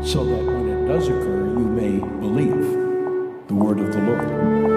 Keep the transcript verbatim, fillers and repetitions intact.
so that when it does occur, you may believe the word of the Lord.